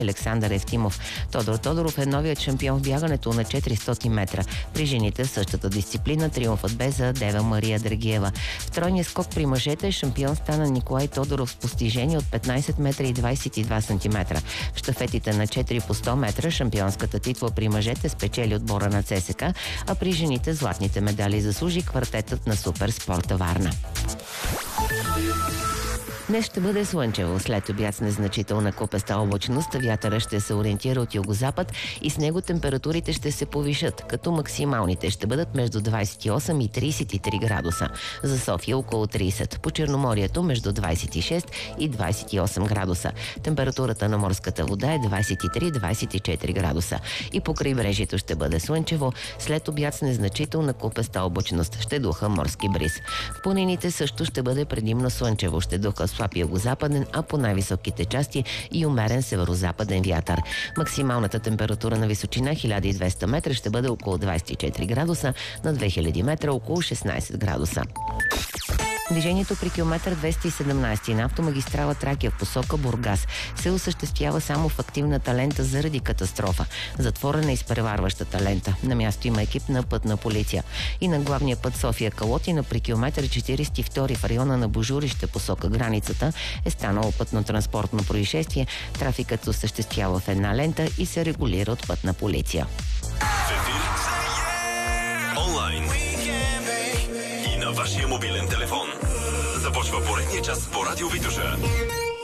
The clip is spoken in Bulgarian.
Александър Евтимов. Тодор Тодоров е новият шампион в бягането на 400 метра. При жените в същата дисциплина триумфът бе за Дева Мария Драгиева. В тройния скок при мъжете шампион стана Николай Тодоров с постижение от 15 метра и 22 сантиметра. В щафетите на 4 по 100 метра шампионската титла при мъжете спечели отбора на ЦСК, а при жените златните медали заслужи квартетът на Суперспорта Варна. Днес ще бъде слънчево, след обяд с незначителна купеста облачност, вятъра ще се ориентира от югозапад и с него температурите ще се повишат, като максималните ще бъдат между 28 и 33 градуса. За София около 30, по Черноморието между 26 и 28 градуса. Температурата на морската вода е 23-24 градуса. И по крайбрежието ще бъде слънчево, след обяд с незначителна купеста облачност ще духа морски бриз. В планините също ще бъде предимно слънчево, ще духа слаб югозападен, а по най-високите части и умерен северозападен вятър. Максималната температура на височина 1200 метра ще бъде около 24 градуса, на 2000 метра около 16 градуса. Движението при километър 217 на автомагистрала Тракия в посока Бургас се осъществява само в активната лента заради катастрофа. Затворена изпреварващата лента. На място има екип на пътна полиция. И на главния път София Калотина при километър 42 в района на Божурище посока границата е станало пътно-транспортно происшествие. Трафикът се осъществява в една лента и се регулира от пътна полиция. Онлайн и на вашия мобилен телефон. Започва поредния час по Радио Витоша.